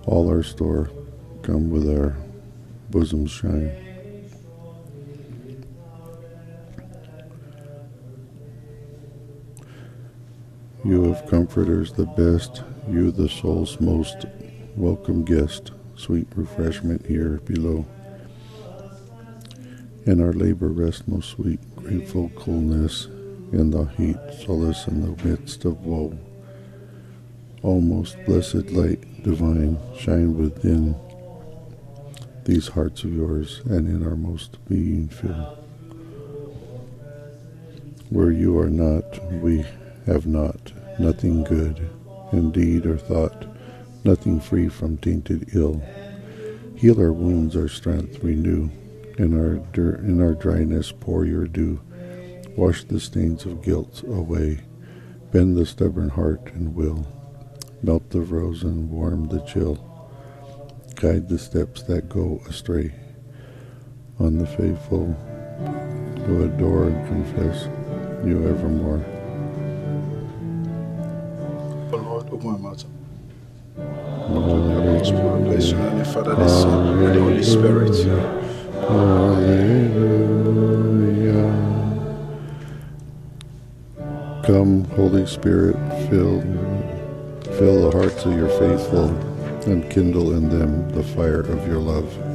All our store, come with our bosoms shine. You of comforters the best, you the soul's most welcome guest, sweet refreshment here below. In our labor rest most sweet, grateful coolness, in the heat solace in the midst of woe. O most blessed light divine, shine within these hearts of yours, and in our most being fill. Where you are not, we have not, nothing good, in deed or thought, nothing free from tainted ill. Heal our wounds, our strength renew, in our dryness pour your dew. Wash the stains of guilt away, bend the stubborn heart and will, melt the rose and warm the chill, guide the steps that go astray. On the faithful who adore and confess you evermore. Oh Lord, open my mouth. Hallelujah. Bless you, Heavenly Father, the Son, and the Holy Spirit. Hallelujah. Come, Holy Spirit, fill the hearts of your faithful and kindle in them the fire of your love.